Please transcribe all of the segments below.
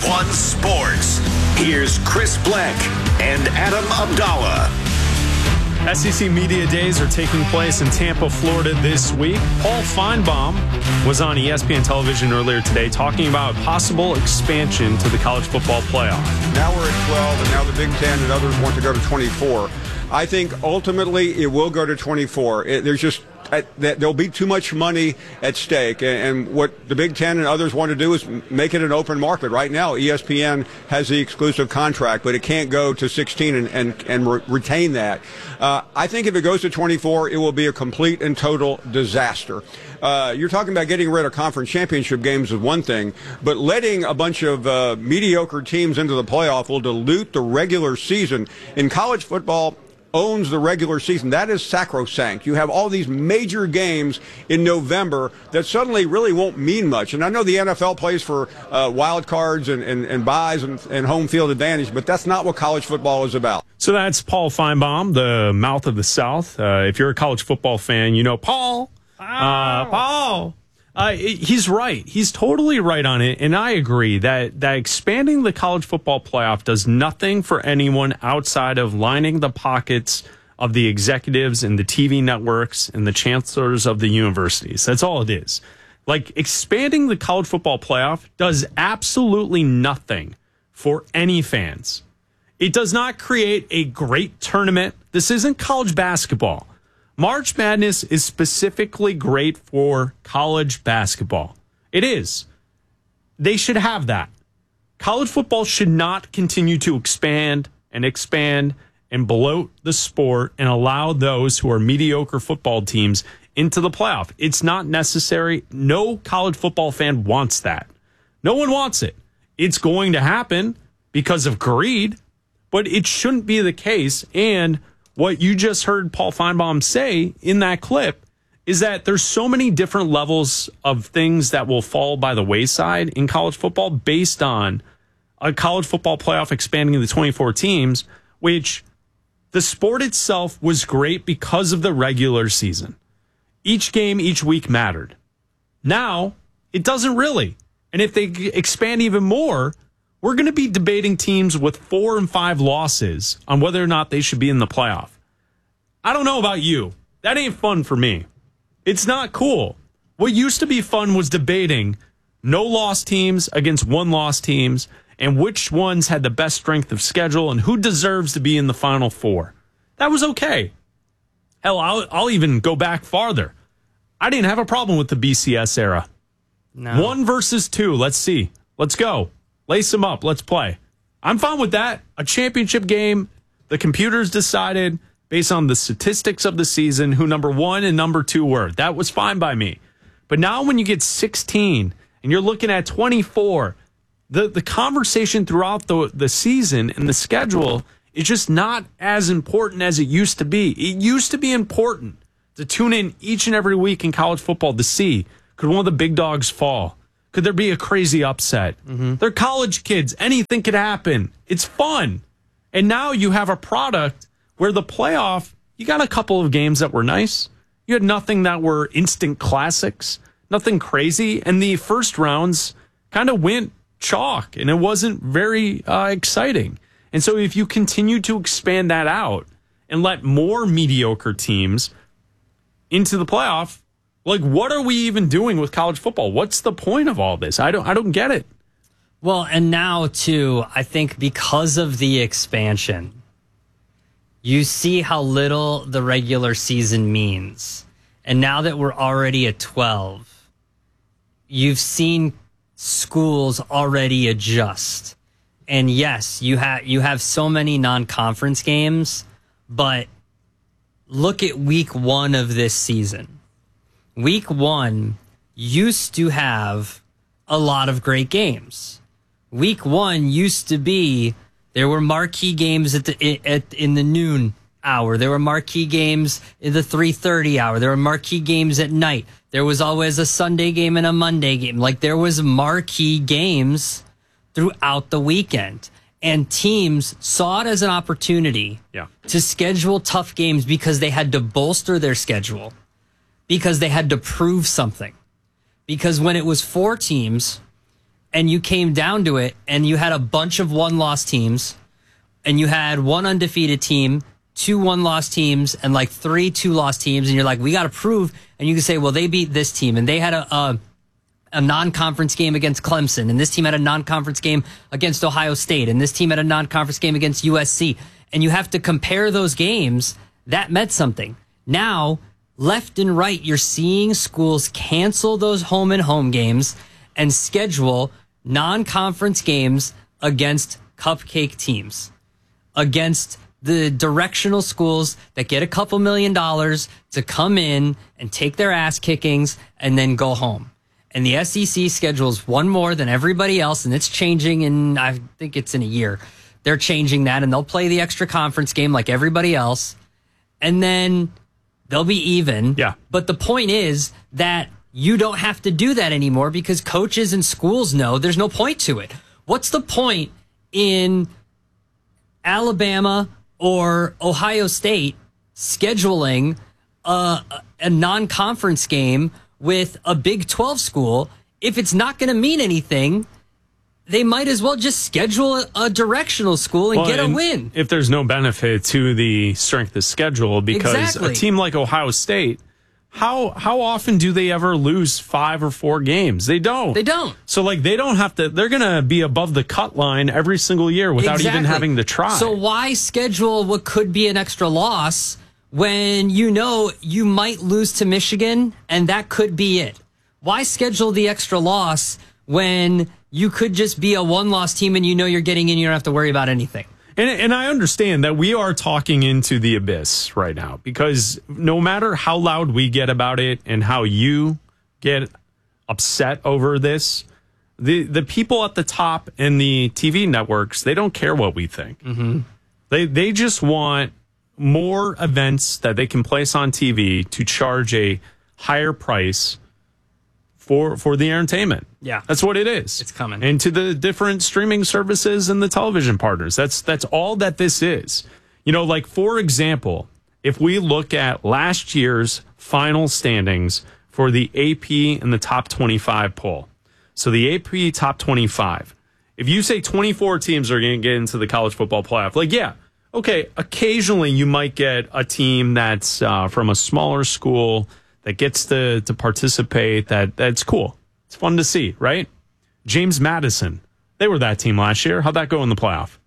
One Sports. Here's Chris Bleck and Adam Abdallah. SEC Media Days are taking place in Tampa, Florida this week. Paul Feinbaum was on ESPN television earlier today talking about possible expansion to the college football playoff. Now we're at 12, and now the Big Ten and others want to go to 24. I think ultimately it will go to 24. There'll be too much money at stake, and what the Big Ten and others want to do is make it an open market. Right now, ESPN has the exclusive contract, but it can't go to 16 and retain that. I think if it goes to 24, it will be a complete and total disaster. You're talking about getting rid of conference championship games is one thing, but letting a bunch of mediocre teams into the playoff will dilute the regular season. In college football, owns the regular season. That is sacrosanct. You have all these major games in November that suddenly really won't mean much. And I know the NFL plays for wild cards and buys and home field advantage, but that's not what college football is about. So that's Paul Feinbaum, the mouth of the South. If you're a college football fan, you know Paul. Paul. He's right. He's totally right on it. And I agree that expanding the college football playoff does nothing for anyone outside of lining the pockets of the executives and the TV networks and the chancellors of the universities. That's all it is. Like, expanding the college football playoff does absolutely nothing for any fans. It does not create a great tournament. This isn't college basketball. March Madness is specifically great for college basketball. It is. They should have that. College football should not continue to expand and bloat the sport and allow those who are mediocre football teams into the playoff. It's not necessary. No college football fan wants that. No one wants it. It's going to happen because of greed, but it shouldn't be the case. And what you just heard Paul Feinbaum say in that clip is that there's so many different levels of things that will fall by the wayside in college football based on a college football playoff expanding to 24 teams, which the sport itself was great because of the regular season. Each game, each week mattered. Now, it doesn't really. And if they expand even more, we're going to be debating teams with 4 and 5 losses on whether or not they should be in the playoff. I don't know about you. That ain't fun for me. It's not cool. What used to be fun was debating no-loss teams against one-loss teams and which ones had the best strength of schedule and who deserves to be in the Final Four. That was okay. Hell, I'll even go back farther. I didn't have a problem with the BCS era. No. 1 versus 2. Let's see. Let's go. Lace them up. Let's play. I'm fine with that. A championship game, the computers decided based on the statistics of the season who number 1 and number 2 were. That was fine by me. But now when you get 16 and you're looking at 24, the conversation throughout the season and the schedule is just not as important as it used to be. It used to be important to tune in each and every week in college football to see, could one of the big dogs fall? Could there be a crazy upset? Mm-hmm. They're college kids. Anything could happen. It's fun. And now you have a product where the playoff, you got a couple of games that were nice. You had nothing that were instant classics, nothing crazy. And the first rounds kind of went chalk, and it wasn't very exciting. And so if you continue to expand that out and let more mediocre teams into the playoff, like, what are we even doing with college football? What's the point of all this? I don't get it. Well, and now, too, I think because of the expansion, you see how little the regular season means. And now that we're already at 12, you've seen schools already adjust. And yes, you have so many non-conference games, but look at week 1 of this season. Week 1 used to have a lot of great games. Week 1 used to be, there were marquee games in the noon hour. There were marquee games in the 3:30 hour. There were marquee games at night. There was always a Sunday game and a Monday game. Like, there was marquee games throughout the weekend. And teams saw it as an opportunity to schedule tough games because they had to bolster their schedule, because they had to prove something. Because when it was 4 teams and you came down to it and you had a bunch of one-loss teams and you had one undefeated team, 2 one-loss teams, and like 3 2-loss teams, and you're like, we got to prove, and you can say, well, they beat this team, and they had a non-conference game against Clemson, and this team had a non-conference game against Ohio State, and this team had a non-conference game against USC, and you have to compare those games. That meant something. Now, left and right, you're seeing schools cancel those home-and-home games and schedule non-conference games against cupcake teams, against the directional schools that get a couple $1 million to come in and take their ass kickings and then go home. And the SEC schedules one more than everybody else, and it's changing, and I think it's in a year. They're changing that, and they'll play the extra conference game like everybody else, and then they'll be even. Yeah. But the point is that you don't have to do that anymore because coaches and schools know there's no point to it. What's the point in Alabama or Ohio State scheduling a non-conference game with a Big 12 school? If it's not going to mean anything, they might as well just schedule a directional school and get a win. If there's no benefit to the strength of schedule, because Exactly. a team like Ohio State, how often do they ever lose 5 or 4 games? They don't. They don't. So like they don't have to. They're going to be above the cut line every single year without even having to try. So why schedule what could be an extra loss when you know you might lose to Michigan and that could be it? Why schedule the extra loss when you could just be a one-loss team and you know you're getting in, you don't have to worry about anything? And I understand that we are talking into the abyss right now, because no matter how loud we get about it and how you get upset over this, the people at the top and the TV networks, they don't care what we think. Mm-hmm. They just want more events that they can place on TV to charge a higher price for the entertainment. Yeah. That's what it is. It's coming. And to the different streaming services and the television partners. That's all that this is. You know, like, for example, if we look at last year's final standings for the AP and the top 25 poll. So the AP top 25. If you say 24 teams are going to get into the college football playoff, like, yeah, okay, occasionally you might get a team that's from a smaller school that gets to participate. That's cool. It's fun to see, right? James Madison, they were that team last year. How'd that go in the playoff?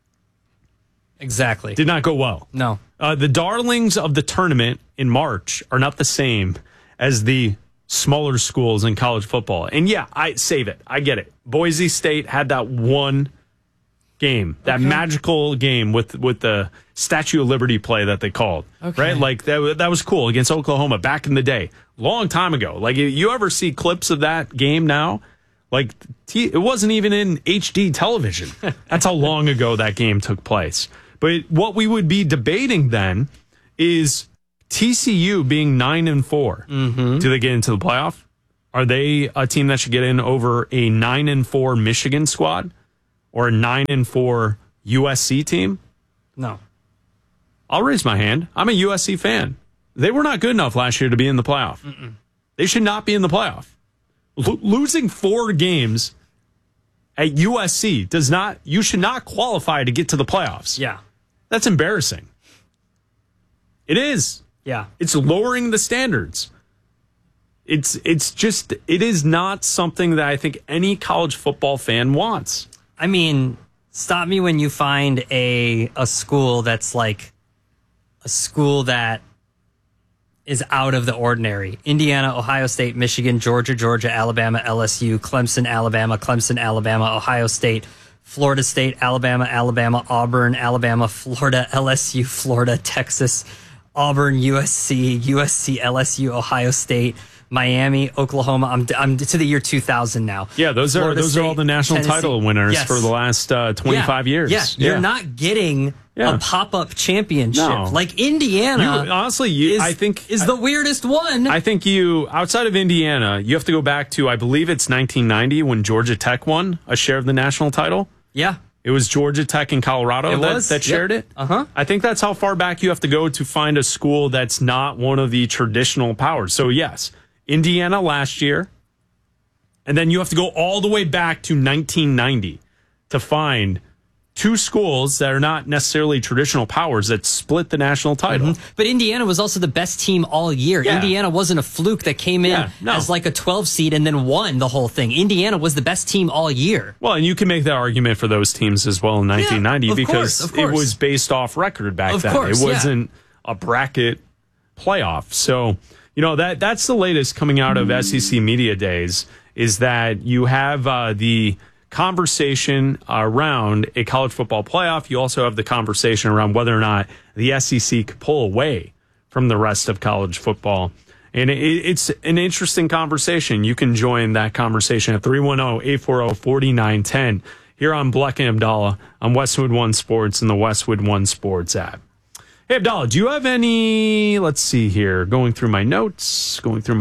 Exactly. Did not go well. No. The darlings of the tournament in March are not the same as the smaller schools in college football. And yeah, I save it. I get it. Boise State had that one game, that magical game with the Statue of Liberty play that they called, right? Like that was cool against Oklahoma back in the day, long time ago. Like, you ever see clips of that game now? Like, it wasn't even in HD television. That's how long ago that game took place. But what we would be debating then is TCU being 9-4. Mm-hmm. Do they get into the playoff? Are they a team that should get in over a 9-4 Michigan squad or a 9-4 USC team? No. I'll raise my hand. I'm a USC fan. They were not good enough last year to be in the playoff. They should not be in the playoff. Losing 4 games at USC does not. You should not qualify to get to the playoffs. Yeah. That's embarrassing. It is. Yeah. It's lowering the standards. It's just, it is not something that I think any college football fan wants. I mean, stop me when you find a school that's like a school that is out of the ordinary. Indiana, Ohio State, Michigan, Georgia, Alabama, LSU, Clemson, Alabama, Ohio State, Florida State, Alabama, Auburn, Alabama, Florida, LSU, Florida, Texas, Auburn, USC, LSU, Ohio State, Miami, Oklahoma. I'm to the year 2000 now. Yeah, those are all the national Tennessee. title winners Yes. for the last 25 years. Yeah, you're not getting a pop-up championship. No. Like Indiana, I think is the weirdest one. I think outside of Indiana, you have to go back to, I believe it's 1990 when Georgia Tech won a share of the national title. Yeah. It was Georgia Tech and Colorado that shared it. Uh-huh. I think that's how far back you have to go to find a school that's not one of the traditional powers. So yes, Indiana last year, And then you have to go all the way back to 1990 to find two schools that are not necessarily traditional powers that split the national title. But Indiana was also the best team all year. Yeah. Indiana wasn't a fluke that came in as like a 12 seed and then won the whole thing. Indiana was the best team all year. Well, and you can make that argument for those teams as well in 1990 of because course. it was based off record back then. It wasn't a bracket playoff. So, that's the latest coming out of SEC Media Days is that you have the conversation around a college football playoff. You also have the conversation around whether or not the SEC could pull away from the rest of college football. And it's an interesting conversation. You can join that conversation at 310-840-4910 here on Bleck and Abdallah on Westwood One Sports and the Westwood One Sports app. Hey, Abdallah, do you have any, let's see here, going through my notes,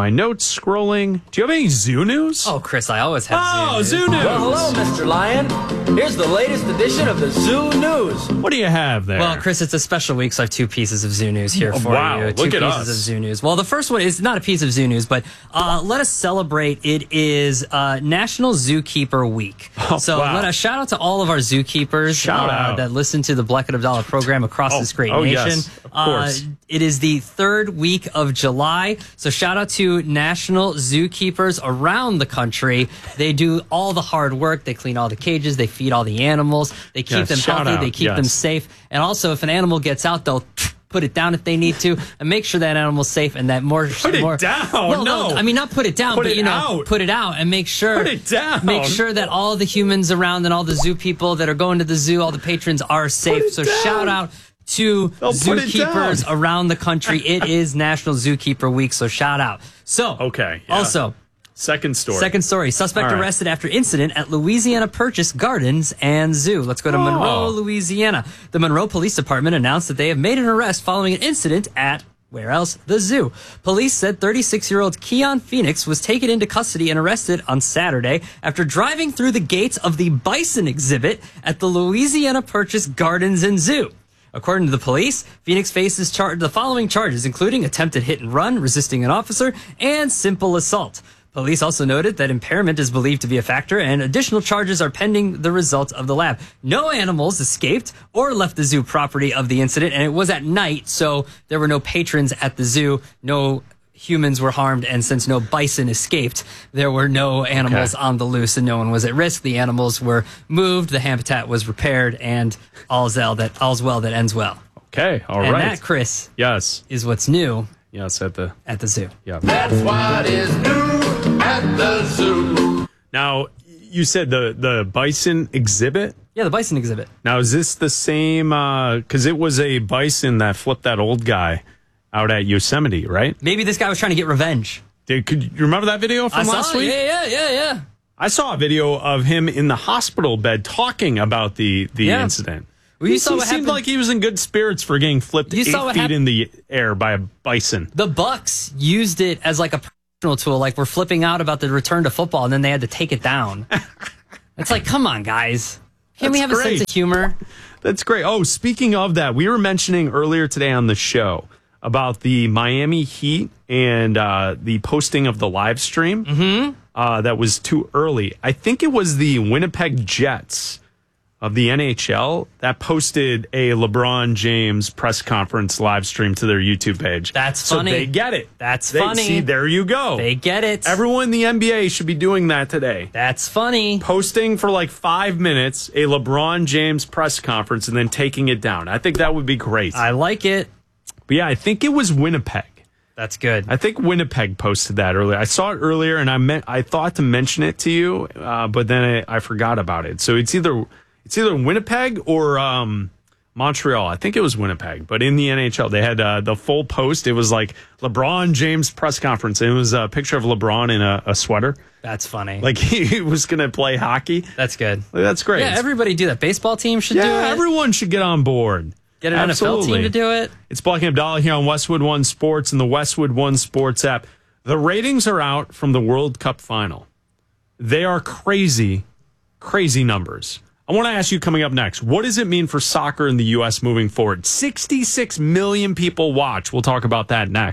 scrolling. Do you have any zoo news? Oh, Chris, I always have zoo news. Well, hello, Mr. Lion. Here's the latest edition of the Zoo News. What do you have there? Well, Chris, it's a special week, so I have two pieces of zoo news here for you. Two pieces us. of zoo news. Well, the first one is not a piece of zoo news, but let us celebrate. It is National Zookeeper Week. So let us shout out to all of our zookeepers that listen to the Bleck and Abdallah program across this great nation. Yes, of course. It is the third week of July, so shout out to national zookeepers around the country. They do all the hard work. They clean all the cages. They feed all the animals. They keep them healthy. They keep them safe. And also, if an animal gets out, they'll put it down if they need to, and make sure that animal's safe and that more. Put it down. Well, no, I mean not put it down, put but it out. Put it out and make sure. Put it down. Make sure that all the humans around and all the zoo people that are going to the zoo, all the patrons are safe. So shout out to zookeepers around the country. It is National Zookeeper Week, so shout out. So, also, second story. Suspect arrested after incident at Louisiana Purchase Gardens and Zoo. Let's go to Monroe, Louisiana. The Monroe Police Department announced that they have made an arrest following an incident at where else? The zoo. Police said 36-year-old Keon Phoenix was taken into custody and arrested on Saturday after driving through the gates of the bison exhibit at the Louisiana Purchase Gardens and Zoo. According to the police, Phoenix faces the following charges, including attempted hit and run, resisting an officer, and simple assault. Police also noted that impairment is believed to be a factor, and additional charges are pending the results of the lab. No animals escaped or left the zoo property of the incident, and it was at night, so there were no patrons at the zoo. No humans were harmed, and since no bison escaped, there were no animals on the loose, and no one was at risk. The animals were moved, the habitat was repaired, and all's well that ends well. Okay, all right. And that, Chris, is what's new. Yes, at the zoo. Yeah. That's what is new at the zoo. Now, you said the bison exhibit? Yeah, the bison exhibit. Now, is this the same? Because it was a bison that flipped that old guy out at Yosemite, right? Maybe this guy was trying to get revenge. Could you remember that video from last week? Yeah. I saw a video of him in the hospital bed talking about the incident. Well, he seemed like he was in good spirits for getting flipped 8 feet in the air by a bison. The Bucks used it as like a promotional tool, like we're flipping out about the return to football, and then they had to take it down. It's like, come on, guys. Can't we have a sense of humor? That's great. Oh, speaking of that, we were mentioning earlier today on the show about the Miami Heat and the posting of the live stream. That was too early. I think it was the Winnipeg Jets of the NHL that posted a LeBron James press conference live stream to their YouTube page. That's funny. So they get it. That's funny. See, there you go. They get it. Everyone in the NBA should be doing that today. That's funny. Posting for like 5 minutes a LeBron James press conference and then taking it down. I think that would be great. I like it. But yeah, I think it was Winnipeg. That's good. I think Winnipeg posted that earlier. I saw it earlier, and I thought to mention it to you, but then I forgot about it. So it's either Winnipeg or Montreal. I think it was Winnipeg, but in the NHL, they had the full post. It was like LeBron James press conference, and it was a picture of LeBron in a sweater. That's funny. Like he was going to play hockey. That's good. Like, that's great. Yeah, everybody do that. Baseball team should do it. Yeah, everyone should get on board. Get an NFL team to do it. It's Bleck and Abdallah here on Westwood One Sports and the Westwood One Sports app. The ratings are out from the World Cup final. They are crazy, crazy numbers. I want to ask you coming up next, what does it mean for soccer in the U.S. moving forward? 66 million people watch. We'll talk about that next.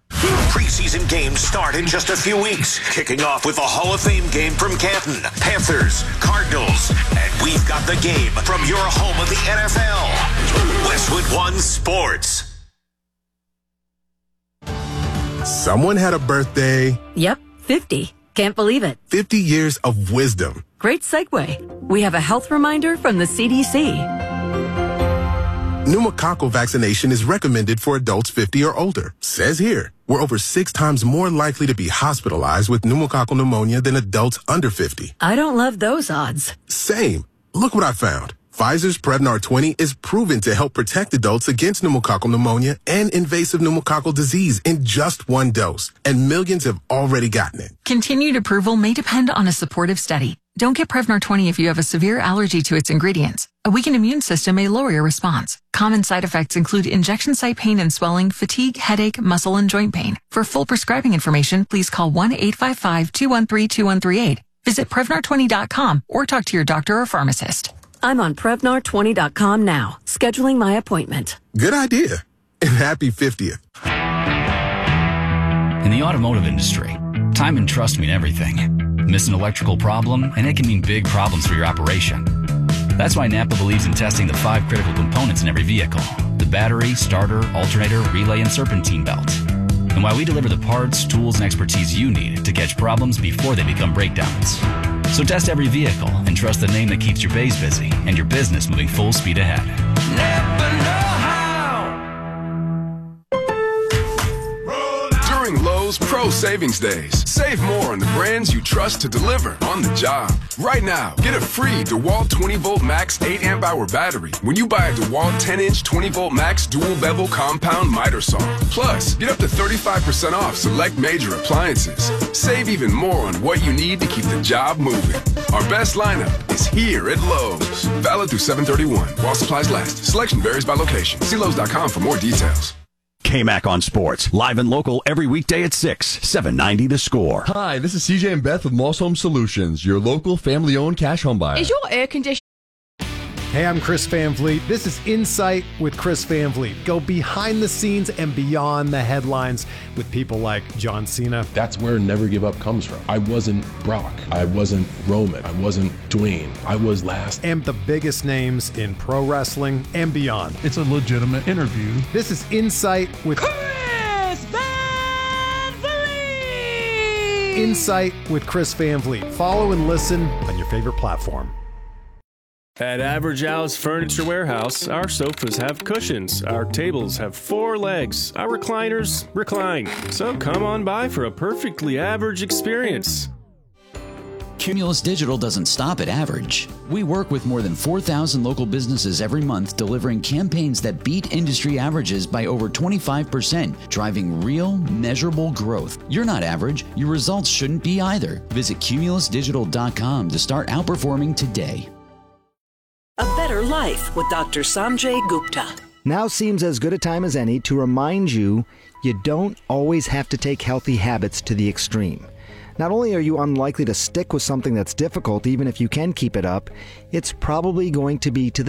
Preseason games start in just a few weeks, kicking off with a Hall of Fame game from Canton, Panthers, Cardinals, and we've got the game from your home of the NFL, Westwood One Sports. Someone had a birthday. Yep, 50. Can't believe it. 50 years of wisdom. Great segue. We have a health reminder from the CDC. Pneumococcal vaccination is recommended for adults 50 or older. Says here, we're over 6 times more likely to be hospitalized with pneumococcal pneumonia than adults under 50. I don't love those odds. Same. Look what I found. Pfizer's Prevnar 20 is proven to help protect adults against pneumococcal pneumonia and invasive pneumococcal disease in just 1 dose, and millions have already gotten it. Continued approval may depend on a supportive study. Don't get Prevnar 20 if you have a severe allergy to its ingredients. A weakened immune system may lower your response. Common side effects include injection site pain and swelling, fatigue, headache, muscle, and joint pain. For full prescribing information, please call 1-855-213-2138. Visit Prevnar20.com or talk to your doctor or pharmacist. I'm on Prevnar20.com now, scheduling my appointment. Good idea. And happy 50th. In the automotive industry, time and trust mean everything. Miss an electrical problem, and it can mean big problems for your operation. That's why Napa believes in testing the 5 critical components in every vehicle: the battery, starter, alternator, relay, and serpentine belt. And why we deliver the parts, tools, and expertise you need to catch problems before they become breakdowns. So test every vehicle and trust the name that keeps your bays busy and your business moving full speed ahead. Never know how. During Lowe's Pro Savings Days, save more on the brands you trust to deliver on the job. Right now, get a free DeWalt 20-volt max 8-amp-hour battery when you buy a DeWalt 10-inch 20-volt max dual-bevel compound miter saw. Plus, get up to 35% off select major appliances. Save even more on what you need to keep the job moving. Our best lineup is here at Lowe's. Valid through 7/31 while supplies last. Selection varies by location. See Lowe's.com for more details. KMAC on Sports, live and local every weekday at 6, 790 The Score. Hi, this is CJ and Beth with Moss Home Solutions, your local family-owned cash home buyer. Is your air conditioning? Hey, I'm Chris Van Vliet. This is Insight with Chris Van Vliet. Go behind the scenes and beyond the headlines with people like John Cena. That's where Never Give Up comes from. I wasn't Brock. I wasn't Roman. I wasn't Dwayne. I was last. And the biggest names in pro wrestling and beyond. It's a legitimate interview. This is Insight with Chris Van Vliet! Insight with Chris Van Vliet. Follow and listen on your favorite platform. At Average Al's Furniture Warehouse, our sofas have cushions, our tables have 4 legs, our recliners recline. So come on by for a perfectly average experience. Cumulus Digital doesn't stop at average. We work with more than 4,000 local businesses every month, delivering campaigns that beat industry averages by over 25%, driving real, measurable growth. You're not average. Your results shouldn't be either. Visit cumulusdigital.com to start outperforming today. A Better Life with Dr. Sanjay Gupta. Now seems as good a time as any to remind you don't always have to take healthy habits to the extreme. Not only are you unlikely to stick with something that's difficult, even if you can keep it up, it's probably going to be to the